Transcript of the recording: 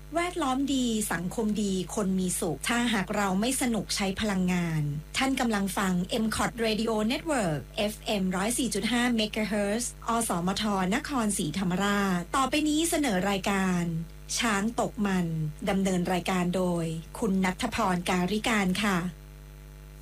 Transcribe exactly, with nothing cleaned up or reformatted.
แวดล้อมดีสังคมดีคนมีสุขถ้าหากเราไม่สนุกใช้พลังงานท่านกำลังฟัง เอ็ม ซี โอ ที Radio Network เอฟ เอ็ม หนึ่งร้อยสี่จุดห้า เมกะเฮิรตซ์ อสมทนครศรีธรรมราชต่อไปนี้เสนอรายการช้างตกมันดำเนินรายการโดยคุณณัฐพร การิการค่ะ